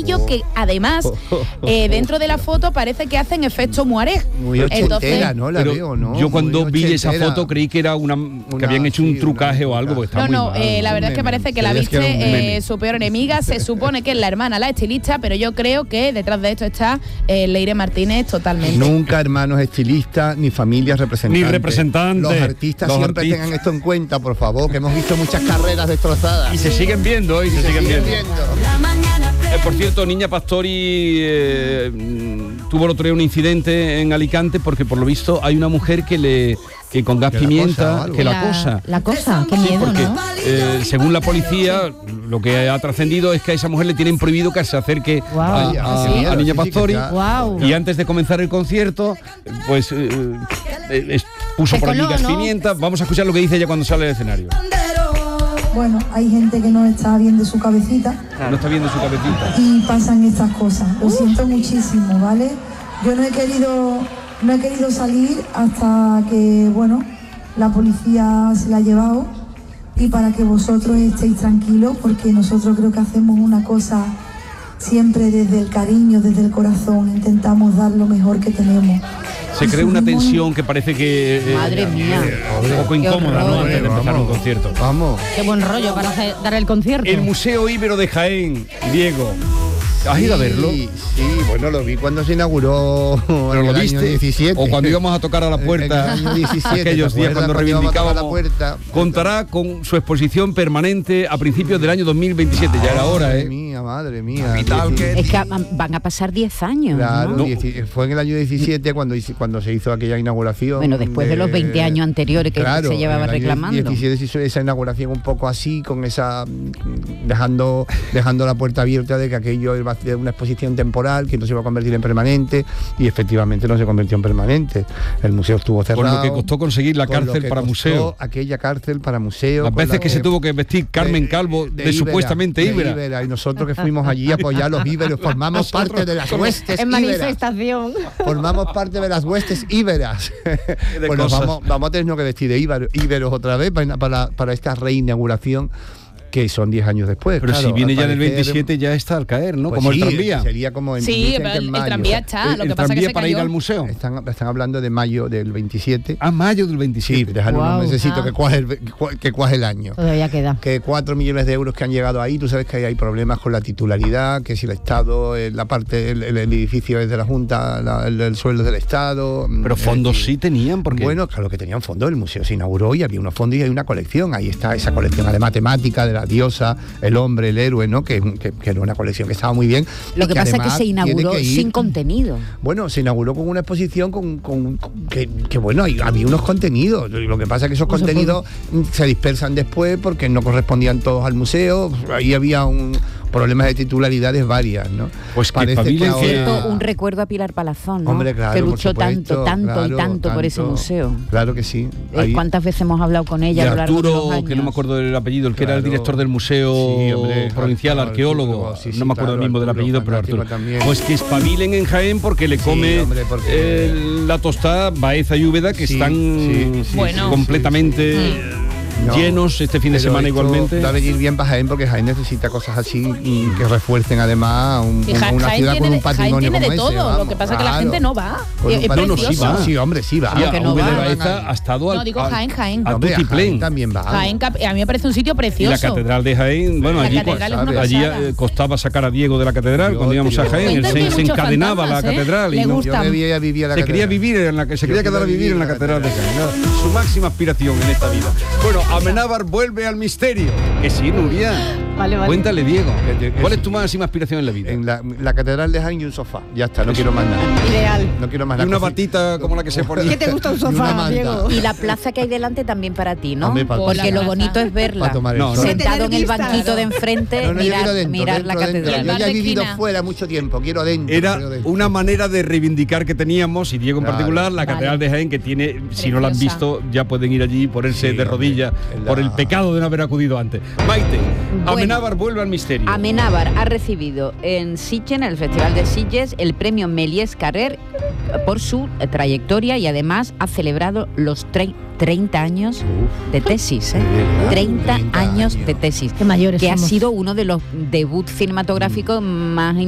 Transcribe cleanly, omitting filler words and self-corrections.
brillo que además dentro de la foto parece que hacen efecto Moiré. Muy ochentera, ¿no? La veo, ¿no? Yo cuando Muy vi esa ochentera. foto creí que era que habían hecho un trucaje o algo, porque está muy mal. La verdad es que parece que la viste su peor enemiga. Se supone que es la hermana, la estilista, pero yo creo que detrás de esto está Leire Martínez totalmente. Nunca hermanos estilistas ni familias representantes. Ni representantes. Los artistas siempre tengan esto en cuenta, por favor, que hemos visto muchas carreras destrozadas. Y se siguen viendo, y se siguen viendo. Por cierto, Niña Pastori tuvo el otro día un incidente en Alicante porque por lo visto hay una mujer que con gas pimienta la cosa. La cosa, qué miedo, porque, ¿no? según la policía, lo que ha trascendido es que a esa mujer le tienen prohibido que se acerque a Niña Pastori. Y antes de comenzar el concierto, pues puso por allí gas pimienta. Vamos a escuchar lo que dice ella cuando sale del escenario. Bueno, hay gente que no está bien de su cabecita. No está bien de su cabecita. Y pasan estas cosas. Lo siento muchísimo, ¿vale? Yo no he querido salir hasta que, bueno, la policía se la ha llevado, y para que vosotros estéis tranquilos, porque nosotros creo que hacemos una cosa siempre desde el cariño, desde el corazón, intentamos dar lo mejor que tenemos. Se crea una tensión que parece que Madre mía, un poco incómoda, ¿no? Antes de empezar un concierto. Vamos. Qué buen rollo para dar el concierto. El Museo Ibero de Jaén, Diego. ¿Has ido a verlo? Sí, bueno, lo vi cuando se inauguró. ¿Pero lo viste? 17. O cuando íbamos a tocar a la puerta, en el año 17, aquellos días cuando reivindicábamos. La puerta. Contará con su exposición permanente a principios del año 2027. Ya era hora, Madre mía. Es que van a pasar 10 años. Claro, ¿no? fue en el año 17 cuando se hizo aquella inauguración. Bueno, después de los 20 años anteriores que se llevaba reclamando. En el 17 se hizo esa inauguración un poco así, con esa dejando la puerta abierta de que aquello iba a ser una exposición temporal, que no se iba a convertir en permanente, y efectivamente no se convirtió en permanente. El museo estuvo cerrado. Con lo que costó conseguir la cárcel para museo. Aquella cárcel para museo. Las veces que se tuvo que vestir Carmen Calvo de supuestamente Ibera. Y nosotros que fuimos allí a apoyar a los íberos, formamos parte de las huestes en íberas. Manifestación. Formamos parte de las huestes íberas. Bueno, vamos a tener que vestir de íberos otra vez para esta reinauguración, que son 10 años después. Pero claro, si viene ya del 27 ya está al caer, ¿no? Pues como sí, el tranvía. Sería como en el tranvía está, lo que pasa es que se para cayó. ir al museo. Están hablando de mayo del 27. Mayo del 27. Sí, déjalo unos mesecitos que cuaje el año. Todavía queda. Que 4 millones de euros que han llegado ahí, tú sabes que hay problemas con la titularidad, que si el Estado, la parte, el edificio es de la Junta, el sueldo es del Estado. Pero fondos sí tenían, porque... Bueno, claro que tenían fondos, el museo se inauguró y había unos fondos y hay una colección, ahí está esa colección de matemática, de la diosa, el hombre, el héroe, ¿no? Que era una colección que estaba muy bien. Lo que pasa es que se inauguró sin contenido. Bueno, se inauguró con una exposición que bueno, había unos contenidos. Lo que pasa es que esos contenidos se dispersan después porque no correspondían todos al museo. Ahí había problemas de titularidades varias, ¿no? Pues parece que ahora... un recuerdo a Pilar Palazón, ¿no? Hombre, claro, que luchó supuesto, tanto por ese museo. Claro que sí. ¿Cuántas veces hemos hablado con ella? Y a lo largo Arturo, de los años? que no me acuerdo del apellido, el que era el director del museo provincial, arqueólogo, no me acuerdo el mismo del apellido, pero Arturo. También. Pues que espabilen en Jaén porque le come la tostada Baeza y Úbeda, que están completamente... llenos este fin de semana igualmente. Va a venir bien para Jaén porque Jaén necesita cosas así que refuercen además una ciudad con un patrimonio Jaén tiene como de todo, lo que pasa es que la gente no va. Sí, hombre, sí va. Úbeda de Baeza ha estado no, digo Jaén. A Tutiplén también va. Jaén, a mí me parece un sitio precioso. Y la catedral de Jaén, bueno, allí costaba sacar a Diego de la catedral cuando íbamos a Jaén, se encadenaba la catedral y yo vivía la se quería quedar a vivir en la catedral de Jaén. Su máxima aspiración en esta vida. Bueno, Amenábar vuelve al misterio. Que sí, Nuria. Vale. Cuéntale, Diego. ¿Cuál es tu máxima aspiración en la vida? En la catedral de Jaén y un sofá. Ya está, no quiero más nada. Ideal. No quiero más nada. Y una batita como la que se ponía. ¿Qué te gusta un sofá, Diego? Y la plaza que hay delante también para ti, ¿no? Porque lo bonito es verla. Sentado en el banquito de enfrente, mirar la catedral. Yo ya he vivido fuera mucho tiempo, quiero dentro. Era una manera de reivindicar que teníamos, y Diego en particular, la catedral de Jaén, que tiene, si no la han visto, ya pueden ir allí y ponerse de rodillas por el pecado de no haber acudido antes. Maite, Amenábar vuelve al misterio. Amenábar ha recibido en Sitges, en el Festival de Sitges, el premio Méliès Carrère por su trayectoria, y además ha celebrado los 30 años de tesis, 30 años de tesis, que ha sido uno de los debuts cinematográficos más